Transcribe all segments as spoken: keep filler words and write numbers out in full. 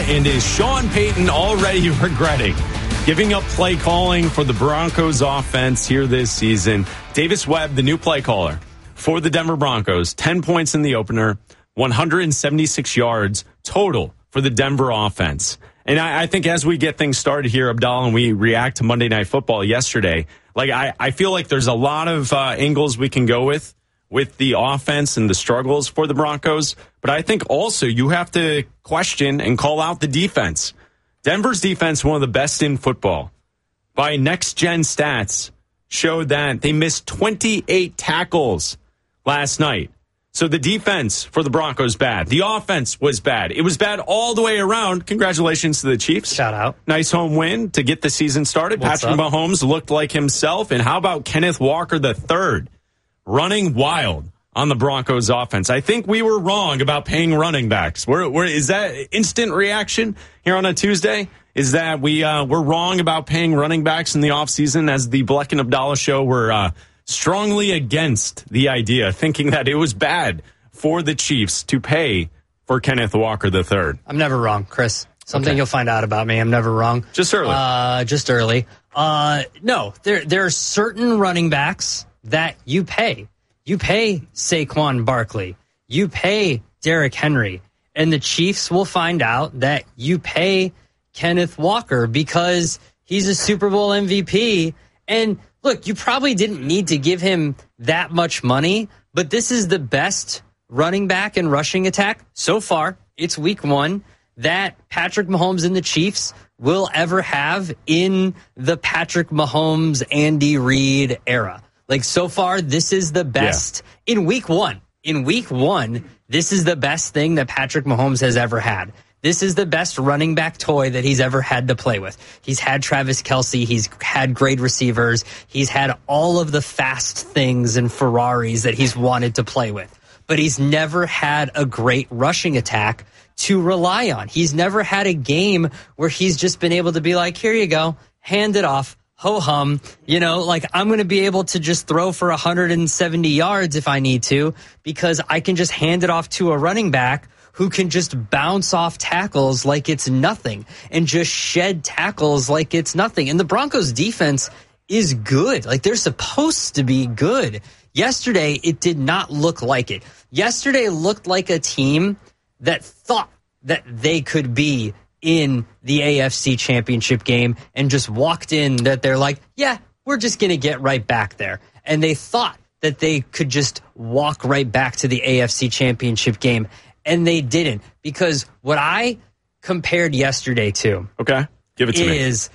and is Sean Payton already regretting giving up play calling for the Broncos offense here this season? Davis Webb, the new play caller for the Denver Broncos, ten points in the opener, one hundred seventy-six yards total for the Denver offense. And I, I think as we get things started here, Abdallah, and we react to Monday Night Football yesterday, like I, I feel like there's a lot of uh, angles we can go with, with the offense and the struggles for the Broncos. But I think also you have to question and call out the defense. Denver's defense, one of the best in football. By next-gen stats, showed that they missed twenty-eight tackles last night. So the defense for the Broncos bad. The offense was bad. It was bad all the way around. Congratulations to the Chiefs. Shout out. Nice home win to get the season started. What's Patrick up? Mahomes looked like himself. And how about Kenneth Walker the third, running wild on the Broncos offense? I think we were wrong about paying running backs. We're, we're, is that instant reaction here on a Tuesday? Is that we, uh, we're wrong about paying running backs in the offseason? As the Bleck and Abdallah show, we're uh, strongly against the idea, thinking that it was bad for the Chiefs to pay for Kenneth Walker the third. I'm never wrong, Chris. Something Okay. you'll find out about me. I'm never wrong. Just early. Uh, just early. Uh, no, there there are certain running backs that you pay. You pay Saquon Barkley. You pay Derrick Henry. And the Chiefs will find out that you pay Kenneth Walker because he's a Super Bowl M V P. And look, you probably didn't need to give him that much money, but this is the best running back and rushing attack so far. It's week one that Patrick Mahomes and the Chiefs will ever have in the Patrick Mahomes, Andy Reid era. Like, so far, this is the best yeah. in week one. In week one, this is the best thing that Patrick Mahomes has ever had. This is the best running back toy that he's ever had to play with. He's had Travis Kelce. He's had great receivers. He's had all of the fast things and Ferraris that he's wanted to play with. But he's never had a great rushing attack to rely on. He's never had a game where he's just been able to be like, here you go, hand it off, ho-hum. You know, like, I'm going to be able to just throw for one hundred seventy yards if I need to, because I can just hand it off to a running back who can just bounce off tackles like it's nothing and just shed tackles like it's nothing. And the Broncos defense is good. Like, they're supposed to be good. Yesterday, it did not look like it. Yesterday looked like a team that thought that they could be in the A F C Championship game and just walked in that they're like, yeah, we're just going to get right back there. And they thought that they could just walk right back to the A F C Championship game. And they didn't, because what I compared yesterday to okay, give it to me. is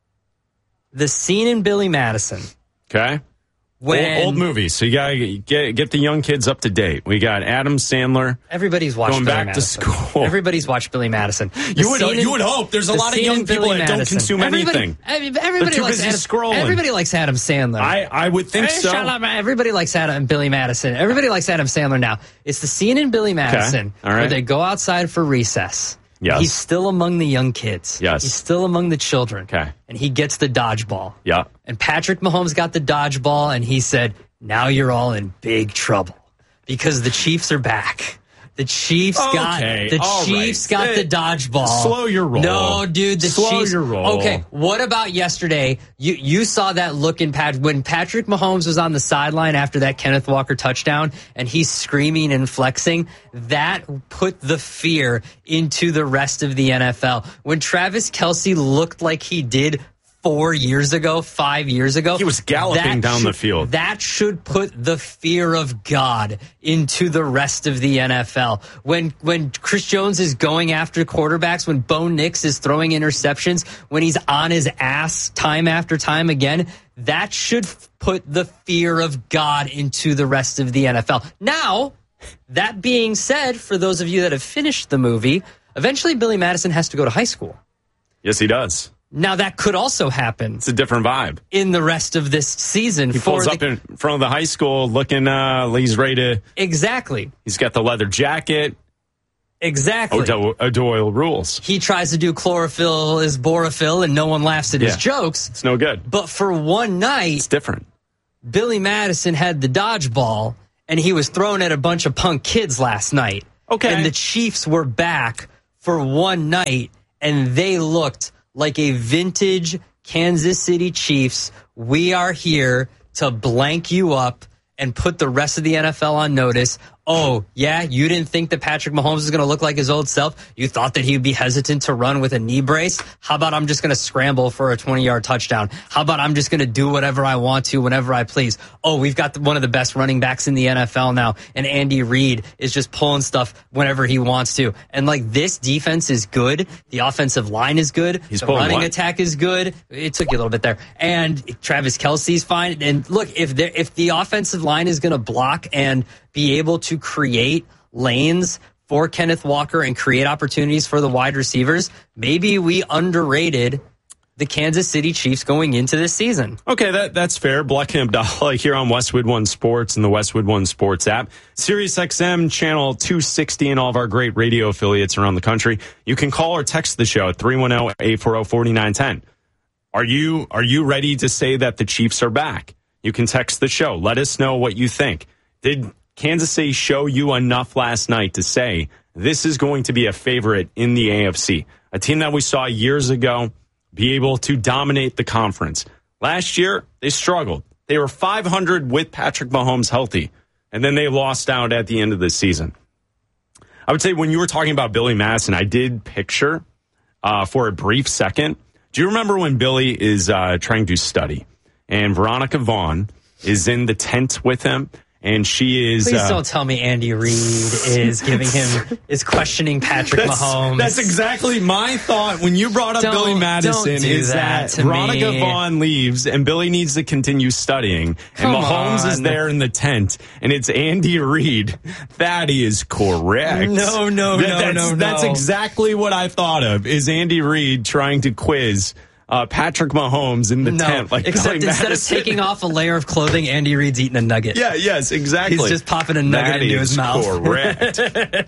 the scene in Billy Madison. Okay. When old, old movies, so you gotta get get the young kids up to date. We got Adam Sandler. Everybody's watched going Billy back Madison. to school. Everybody's watched Billy Madison. The You would scene you in- would hope there's a the lot of scene young in people Billy that don't Madison. consume everybody, anything. Everybody They're too likes busy Adam, scrolling. Everybody likes Adam Sandler. I, I would think Hey, so. shut up, man. Everybody likes Adam and Billy Madison. Everybody likes Adam Sandler now. It's the scene in Billy Madison All right. where they go outside for recess. Yes. He's still among the young kids. Yes. He's still among the children. Okay. And he gets the dodgeball. Yeah. And Patrick Mahomes got the dodgeball, and he said, now you're all in big trouble because the Chiefs are back. The Chiefs got Okay, the all Chiefs right. got the dodgeball. Slow your roll. No, dude, the Slow Chiefs. your roll. Okay, what about yesterday? You you saw that look in Pat when Patrick Mahomes was on the sideline after that Kenneth Walker touchdown, and he's screaming and flexing. That put the fear into the rest of the N F L. When Travis Kelce looked like he did four years ago, five years ago. He was galloping that down should, the field. That should put the fear of God into the rest of the N F L. When when Chris Jones is going after quarterbacks, when Bo Nix is throwing interceptions, when he's on his ass time after time again, that should put the fear of God into the rest of the N F L. Now, that being said, for those of you that have finished the movie, eventually Billy Madison has to go to high school. Yes, he does. Now, that could also happen It's a different vibe. in the rest of this season. He for pulls the, up in front of the high school looking, uh, he's ready to, Exactly. he's got the leather jacket. Exactly. O'Do- O'Doyle rules. He tries to do chlorophyll is borophyll, and no one laughs at his Yeah. jokes. It's no good. But for one night, It's different. Billy Madison had the dodgeball, and he was thrown at a bunch of punk kids last night. Okay. And the Chiefs were back for one night, and they looked like a vintage Kansas City Chiefs. We are here to blank you up and put the rest of the N F L on notice. Oh, yeah, you didn't think that Patrick Mahomes was going to look like his old self? You thought that he would be hesitant to run with a knee brace? How about I'm just going to scramble for a twenty-yard touchdown? How about I'm just going to do whatever I want to whenever I please? Oh, we've got one of the best running backs in the N F L now, and Andy Reid is just pulling stuff whenever he wants to. And, like, this defense is good. The offensive line is good. He's the pulling running what? attack is good. It took you a little bit there. And Travis Kelce's fine. And, look, if there, if the offensive line is going to block and be able to create lanes for Kenneth Walker and create opportunities for the wide receivers, maybe we underrated the Kansas City Chiefs going into this season. Okay, that that's fair. Black and Abdallah here on Westwood One Sports and the Westwood One Sports app. Sirius X M channel two sixty and all of our great radio affiliates around the country. You can call or text the show at three one zero, eight four zero, four nine one zero. Are you are you ready to say that the Chiefs are back? You can text the show. Let us know what you think. Did Kansas City show you enough last night to say this is going to be a favorite in the A F C? A team that we saw years ago be able to dominate the conference. Last year, they struggled. They were five hundred with Patrick Mahomes healthy, and then they lost out at the end of the season. I would say when you were talking about Billy Madison, I did picture uh, for a brief second. Do you remember when Billy is uh, trying to study, and Veronica Vaughn is in the tent with him? And she is. Please uh, don't tell me Andy Reid is giving him is questioning Patrick that's, Mahomes. That's exactly my thought when you brought up don't, Billy Madison. Don't do is that, that to Veronica me. Vaughn leaves and Billy needs to continue studying, Come and Mahomes on. is there in the tent, and it's Andy Reid. That is correct. No, no, That- no, that's, no, no. That's exactly what I thought of. Is Andy Reid trying to quiz Uh, Patrick Mahomes in the no, tent, like except Billy instead Madison. of taking off a layer of clothing, Andy Reid's eating a nugget. Yeah, yes, exactly. He's just popping a nugget That into is his mouth. Correct.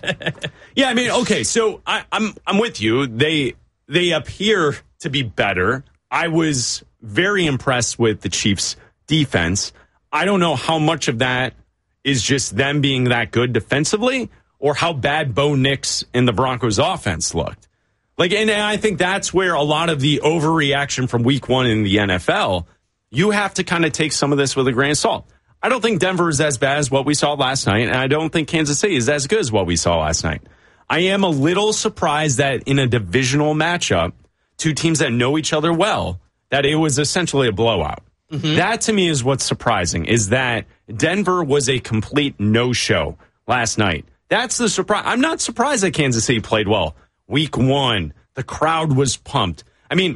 Yeah, I mean, okay, so I, I'm I'm with you. They they appear to be better. I was very impressed with the Chiefs' defense. I don't know how much of that is just them being that good defensively, or how bad Bo Nix and the Broncos' offense looked. Like, and I think that's where a lot of the overreaction from week one in the N F L, you have to kind of take some of this with a grain of salt. I don't think Denver is as bad as what we saw last night, and I don't think Kansas City is as good as what we saw last night. I am a little surprised that in a divisional matchup, two teams that know each other well, that it was essentially a blowout. Mm-hmm. That to me is what's surprising, is that Denver was a complete no-show last night. That's the surprise. I'm not surprised that Kansas City played well. Week one, the crowd was pumped. I mean,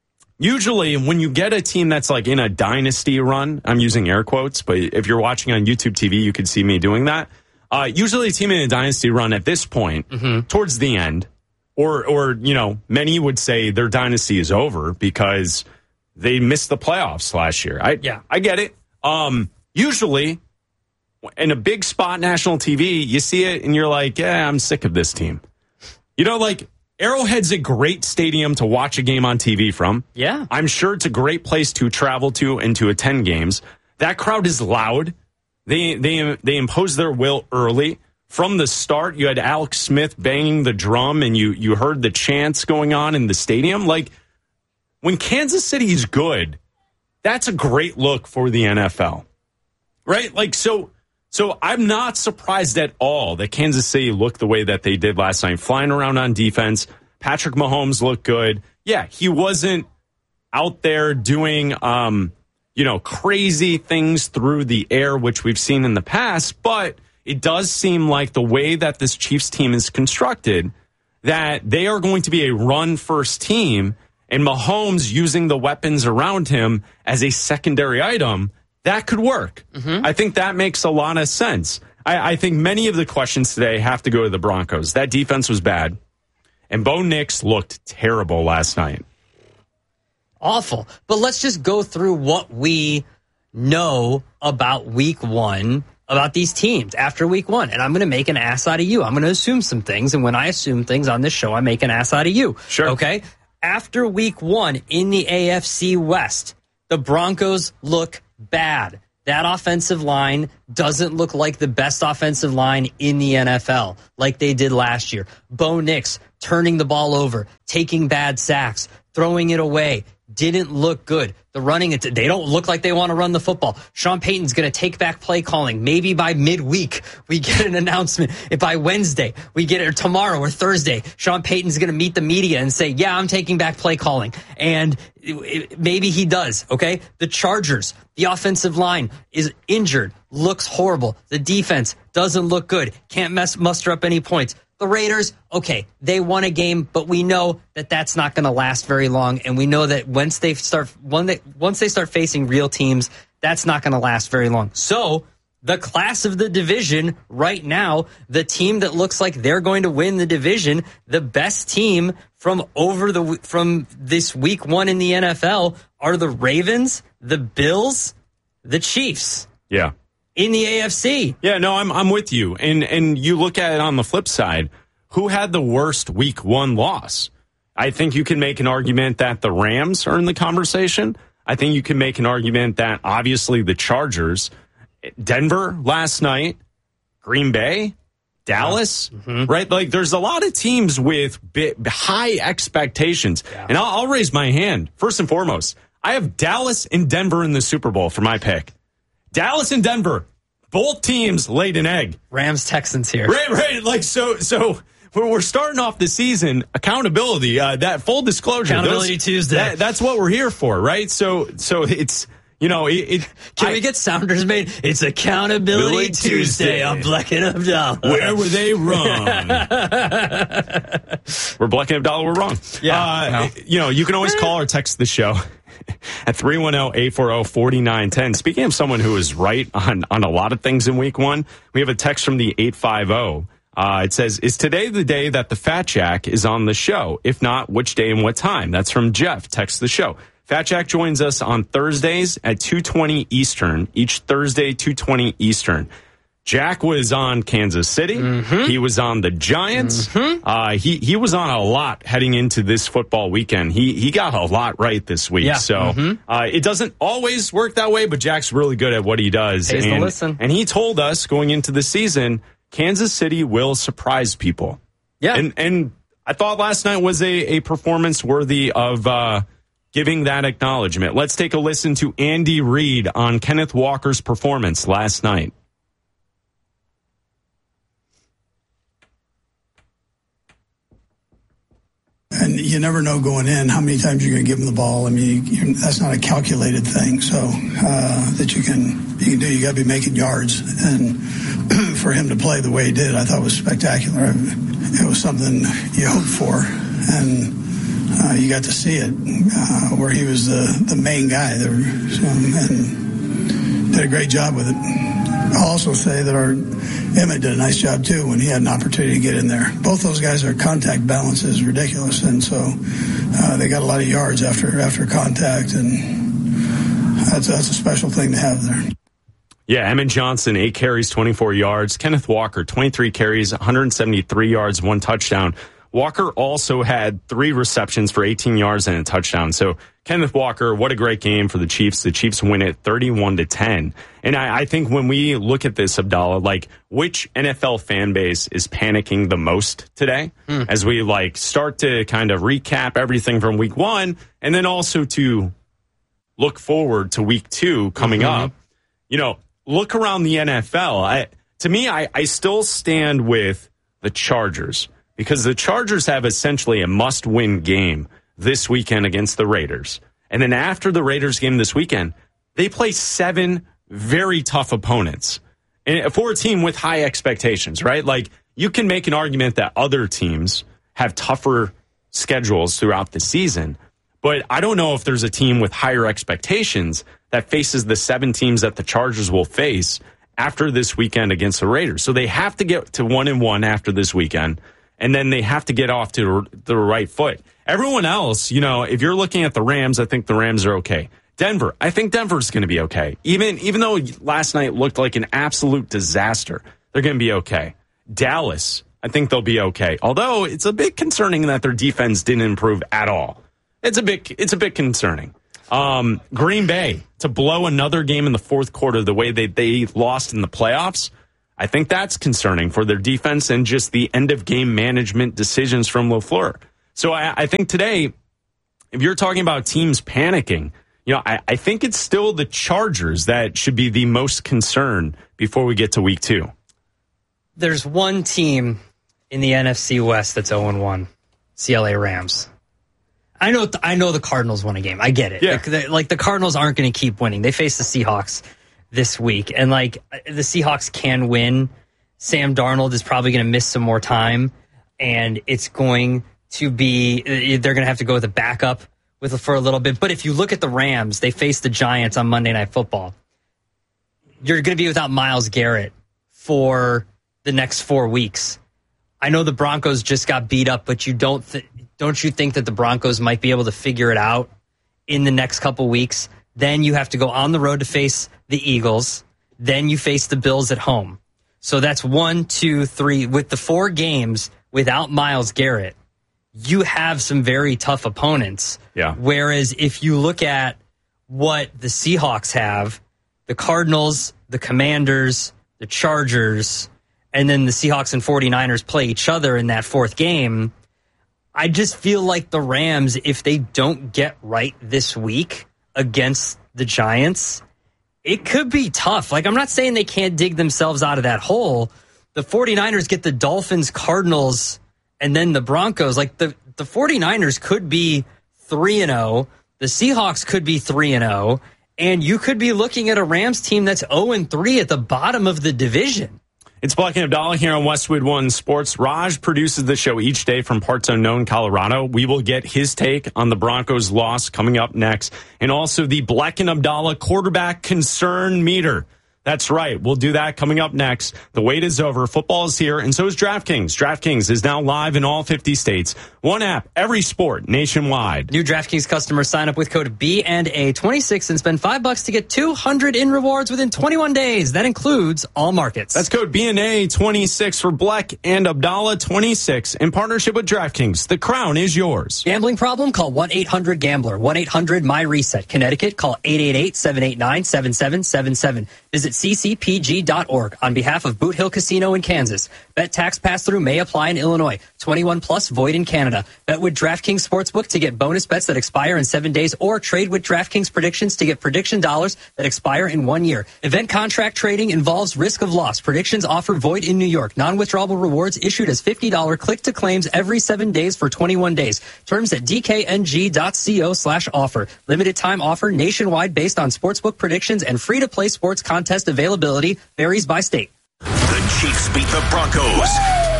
usually when you get a team that's like in a dynasty run, I'm using air quotes, but if you're watching on YouTube T V, you could see me doing that. Uh, usually a team in a dynasty run at this point, mm-hmm. towards the end, or, or, you know, many would say their dynasty is over because they missed the playoffs last year. I, yeah. I get it. Um, usually in a big spot national T V, you see it and you're like, yeah, I'm sick of this team. You know, like, Arrowhead's a great stadium to watch a game on T V from. Yeah. I'm sure it's a great place to travel to and to attend games. That crowd is loud. They they they impose their will early. From the start, you had Alex Smith banging the drum, and you you heard the chants going on in the stadium. Like, when Kansas City is good, that's a great look for the N F L. Right? Like, so... So I'm not surprised at all that Kansas City looked the way that they did last night, flying around on defense. Patrick Mahomes looked good. Yeah, he wasn't out there doing, um, you know, crazy things through the air, which we've seen in the past. But it does seem like the way that this Chiefs team is constructed, that they are going to be a run-first team, and Mahomes using the weapons around him as a secondary item, that could work. Mm-hmm. I think that makes a lot of sense. I, I think many of the questions today have to go to the Broncos. That defense was bad, and Bo Nix looked terrible last night. Awful. But let's just go through what we know about week one, about these teams after week one. And I'm going to make an ass out of you. I'm going to assume some things. And when I assume things on this show, I make an ass out of you. Sure. Okay? After week one in the A F C West, the Broncos look bad. that offensive line doesn't look like the best offensive line in the N F L, like they did last year. Bo Nix turning the ball over, taking bad sacks, throwing it away. Didn't look good. The running, they don't look like they want to run the football. Sean Payton's going to take back play calling. Maybe by midweek, we get an announcement. If by Wednesday, we get it, or tomorrow or Thursday, Sean Payton's going to meet the media and say, yeah, I'm taking back play calling. And it, it, maybe he does, okay? The Chargers, the offensive line is injured, looks horrible. The defense doesn't look good, can't mess, muster up any points. The Raiders, okay, they won a game, but we know that that's not going to last very long, and we know that once they start when they, once they start facing real teams, that's not going to last very long. So, the class of the division right now, the team that looks like they're going to win the division, the best team from over the from this week one in the N F L are the Ravens, the Bills, the Chiefs. Yeah. In the A F C. Yeah, no, I'm I'm with you. And and you look at it on the flip side, who had the worst week one loss? I think you can make an argument that the Rams are in the conversation. I think you can make an argument that obviously the Chargers, Denver last night, Green Bay, Dallas, mm-hmm. right? Like there's a lot of teams with bit, high expectations. Yeah. And I'll, I'll raise my hand. First and foremost, I have Dallas and Denver in the Super Bowl for my pick. Dallas and Denver, both teams laid an egg. Rams, Texans here. Right, right. Like, so, so we're starting off the season, accountability, uh, that full disclosure. Accountability those, Tuesday. That, that's what we're here for, right? So, so it's, you know, it. it Can I, we get sounders made? It's Accountability Tuesday, Tuesday on Black and Abdallah. Where were they wrong? We're Black and Abdallah, we're wrong. Yeah. Uh, no. You know, you can always call or text the show at three one zero, eight four zero, four nine one zero. Speaking of someone who is right on, on a lot of things in week one, we have a text from the eight five zero. Uh, it says, is today the day that the Fat Jack is on the show? If not, which day and what time? That's from Jeff. Text the show. Fat Jack joins us on Thursdays at two twenty Eastern. Each Thursday, two twenty Eastern. Jack was on Kansas City. Mm-hmm. He was on the Giants. Mm-hmm. Uh, he he was on a lot heading into this football weekend. He he got a lot right this week. Yeah. So mm-hmm. uh, it doesn't always work that way, but Jack's really good at what he does. Pays and, to listen. and he told us going into the season, Kansas City will surprise people. Yeah. And and I thought last night was a, a performance worthy of uh, giving that acknowledgement. Let's take a listen to Andy Reid on Kenneth Walker's performance last night. And you never know going in how many times you're going to give them the ball. I mean, you, that's not a calculated thing. So uh, that you can you can do. You got to be making yards. And for him to play the way he did, I thought was spectacular. It was something you hoped for, and uh, you got to see it uh, where he was the the main guy there, so, and did a great job with it. I'll also say that our Emmett did a nice job too when he had an opportunity to get in there. Both those guys, their contact balance is ridiculous, and so uh, they got a lot of yards after after contact, and that's that's a special thing to have there. Yeah, Emmett Johnson, eight carries, twenty-four yards. Kenneth Walker, twenty-three carries, one hundred seventy-three yards, one touchdown. Walker also had three receptions for eighteen yards and a touchdown. So Kenneth Walker, what a great game for the Chiefs. The Chiefs win it thirty-one to ten. And I, I think when we look at this, Abdallah, like which N F L fan base is panicking the most today hmm. as we like start to kind of recap everything from week one and then also to look forward to week two coming mm-hmm. up. You know, look around the N F L. I, to me, I, I still stand with the Chargers. Because the Chargers have essentially a must-win game this weekend against the Raiders. And then after the Raiders game this weekend, they play seven very tough opponents. And for a team with high expectations, right? Like, you can make an argument that other teams have tougher schedules throughout the season. But I don't know if there's a team with higher expectations that faces the seven teams that the Chargers will face after this weekend against the Raiders. So they have to get to one and one after this weekend. And then they have to get off to the right foot. Everyone else, you know, if you're looking at the Rams, I think the Rams are okay. Denver, I think Denver's going to be okay. Even even though last night looked like an absolute disaster, they're going to be okay. Dallas, I think they'll be okay. Although it's a bit concerning that their defense didn't improve at all. It's a bit it's a bit concerning. Um, Green Bay, to blow another game in the fourth quarter the way they, they lost in the playoffs, I think that's concerning for their defense and just the end-of-game management decisions from LaFleur. So I, I think today, if you're talking about teams panicking, you know, I, I think it's still the Chargers that should be the most concern before we get to week two. There's one team in the N F C West that's oh and one, C L A Rams. I know I know the Cardinals won a game. I get it. Yeah. Like, like the Cardinals aren't going to keep winning. They face the Seahawks this week. And like the Seahawks can win. Sam Darnold is probably going to miss some more time. And it's going to be, they're going to have to go with a backup with for a little bit. But if you look at the Rams, they face the Giants on Monday Night Football. You're going to be without Myles Garrett for the next four weeks. I know the Broncos just got beat up, but you don't th- don't you think that the Broncos might be able to figure it out in the next couple weeks? Then you have to go on the road to face the Eagles. Then you face the Bills at home. So that's one, two, three. With the four games without Myles Garrett, you have some very tough opponents. Yeah. Whereas if you look at what the Seahawks have, the Cardinals, the Commanders, the Chargers, and then the Seahawks and 49ers play each other in that fourth game, I just feel like the Rams, if they don't get right this week against the Giants, it could be tough. Like, I'm not saying they can't dig themselves out of that hole. The 49ers get the Dolphins, Cardinals, and then the Broncos. Like, the, the 49ers could be three and oh. The Seahawks could be three and oh. And you could be looking at a Rams team that's oh and three at the bottom of the division. It's Black and Abdallah here on Westwood One Sports. Raj produces the show each day from parts unknown Colorado. We will get his take on the Broncos' loss coming up next. And also the Black and Abdallah quarterback concern meter. That's right. We'll do that coming up next. The wait is over. Football is here, and so is DraftKings. DraftKings is now live in all fifty states. One app, every sport, nationwide. New DraftKings customers sign up with code B and A twenty-six and spend five bucks to get two hundred in rewards within twenty-one days. That includes all markets. That's code B and A twenty-six for Black and Abdallah twenty-six in partnership with DraftKings. The crown is yours. Gambling problem? Call one eight hundred gambler. one eight hundred my reset. Connecticut, call eight eight eight, seven eight nine, seven seven seven seven. Visit c c p g dot org on behalf of Boot Hill Casino in Kansas. Bet tax pass-through may apply in Illinois. twenty-one plus void in Canada. Bet with DraftKings Sportsbook to get bonus bets that expire in seven days or trade with DraftKings Predictions to get prediction dollars that expire in one year. Event contract trading involves risk of loss. Predictions offer void in New York. Non-withdrawable rewards issued as fifty dollars click-to-claims every seven days for twenty-one days. Terms at d k n g dot co slash offer. Limited time offer nationwide based on sportsbook predictions and free-to-play sports contest availability varies by state. The Chiefs beat the Broncos.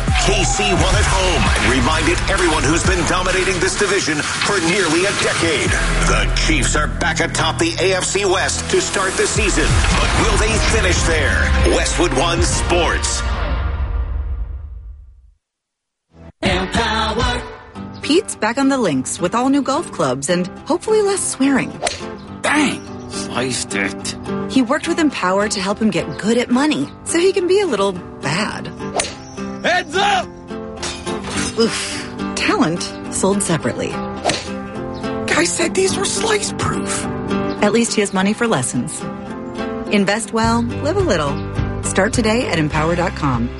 K C won at home and reminded everyone who's been dominating this division for nearly a decade. The Chiefs are back atop the A F C West to start the season. But will they finish there? Westwood One Sports. Empower. Pete's back on the links with all new golf clubs and hopefully less swearing. Dang, sliced it. He worked with Empower to help him get good at money so he can be a little bad. Heads up! Oof. Talent sold separately. Guy said these were slice proof. At least he has money for lessons. Invest well, live a little. Start today at empower dot com.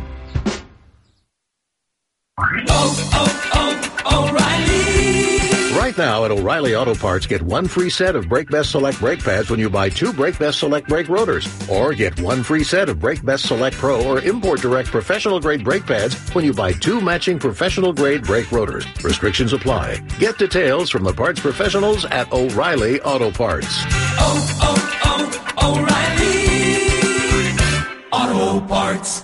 Oh, oh, oh, O'Reilly! Right now at O'Reilly Auto Parts, get one free set of Brake Best Select brake pads when you buy two Brake Best Select brake rotors. Or get one free set of Brake Best Select Pro or Import Direct professional-grade brake pads when you buy two matching professional-grade brake rotors. Restrictions apply. Get details from the parts professionals at O'Reilly Auto Parts. Oh, oh, oh, O'Reilly Auto Parts.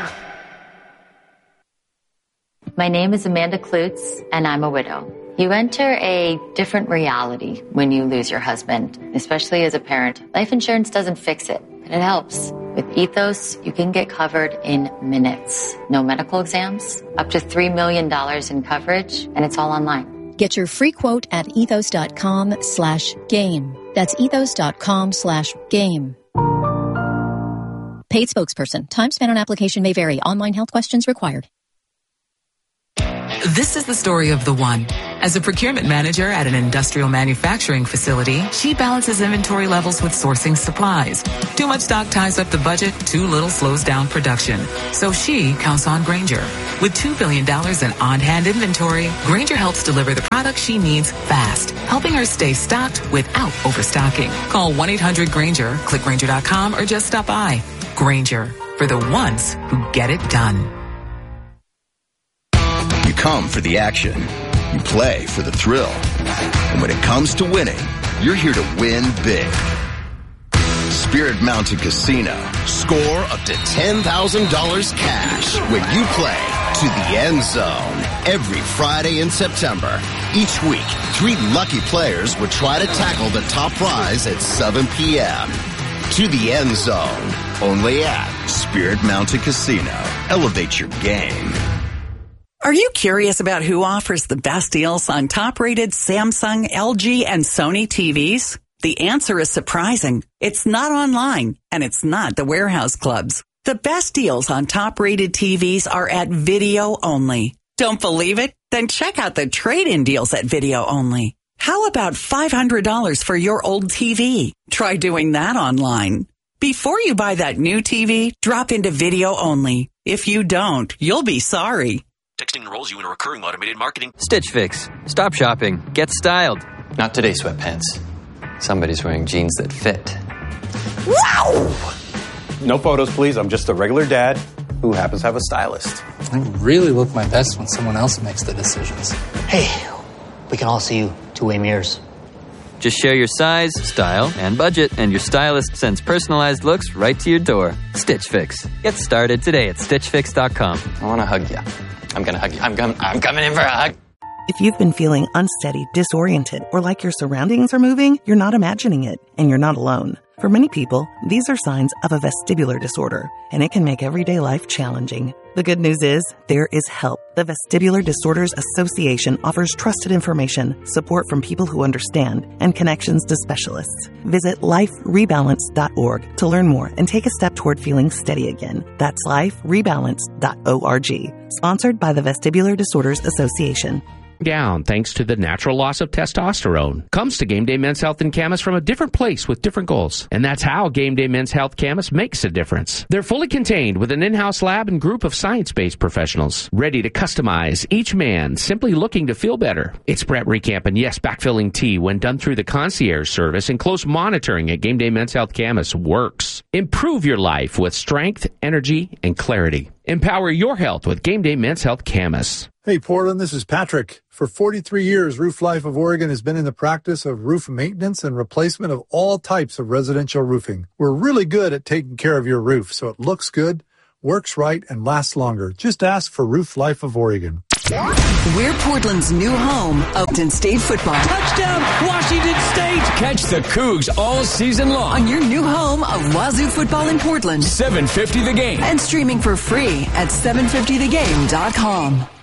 My name is Amanda Klutz, and I'm a widow. You enter a different reality when you lose your husband, especially as a parent. Life insurance doesn't fix it, but it helps. With Ethos, you can get covered in minutes. No medical exams, up to three million dollars in coverage, and it's all online. Get your free quote at ethos.com slash game. That's ethos.com slash game. Paid spokesperson. Time spent on application may vary. Online health questions required. This is the story of the one. As a procurement manager at an industrial manufacturing facility, she balances inventory levels with sourcing supplies. Too much stock ties up the budget, too little slows down production. So she counts on Grainger. With two billion dollars in on-hand inventory, Grainger helps deliver the product she needs fast, helping her stay stocked without overstocking. Call one eight hundred Grainger, click Grainger dot com, or just stop by. Grainger, for the ones who get it done. You come for the action. You play for the thrill. And when it comes to winning, you're here to win big. Spirit Mountain Casino. Score up to ten thousand dollars cash when you play to the end zone every Friday in September. Each week, three lucky players will try to tackle the top prize at seven p.m. To the end zone, only at Spirit Mountain Casino. Elevate your game. Are you curious about who offers the best deals on top-rated Samsung, L G, and Sony T Vs? The answer is surprising. It's not online, and it's not the warehouse clubs. The best deals on top-rated T Vs are at Video Only. Don't believe it? Then check out the trade-in deals at Video Only. How about five hundred dollars for your old T V? Try doing that online. Before you buy that new T V, drop into Video Only. If you don't, you'll be sorry. Texting enrolls you in a recurring automated marketing. Stitch Fix. Stop shopping. Get styled. Not today, sweatpants. Somebody's wearing jeans that fit. Wow! No photos, please. I'm just a regular dad who happens to have a stylist. I really look my best when someone else makes the decisions. Hey, we can all see you two-way mirrors. Just share your size, style, and budget, and your stylist sends personalized looks right to your door. Stitch Fix. Get started today at stitch fix dot com. I want to hug you. I'm going to hug you. I'm, com- I'm coming in for a hug. If you've been feeling unsteady, disoriented, or like your surroundings are moving, you're not imagining it, and you're not alone. For many people, these are signs of a vestibular disorder, and it can make everyday life challenging. The good news is, there is help. The Vestibular Disorders Association offers trusted information, support from people who understand, and connections to specialists. Visit life rebalance dot org to learn more and take a step toward feeling steady again. That's life rebalance dot org. Sponsored by the Vestibular Disorders Association. Down thanks to the natural loss of testosterone comes to Game Day Men's Health and Camas from a different place with different goals. And that's how Game Day Men's Health Camas makes a difference. They're fully contained with an in-house lab and group of science-based professionals ready to customize each man simply looking to feel better. It's Brett Recamp, and yes, backfilling tea when done through the concierge service and close monitoring at Game Day Men's Health Camas works. Improve your life with strength, energy, and clarity. Empower your health with Game Day Men's Health Camas. Hey, Portland, this is Patrick. For forty-three years, Roof Life of Oregon has been in the practice of roof maintenance and replacement of all types of residential roofing. We're really good at taking care of your roof so it looks good, works right, and lasts longer. Just ask for Roof Life of Oregon. We're Portland's new home, Oakton State football. Touchdown, Washington State! Catch the Cougs all season long On your new home of Wazoo football in Portland. seven fifty the game. And streaming for free at seven fifty the game dot com.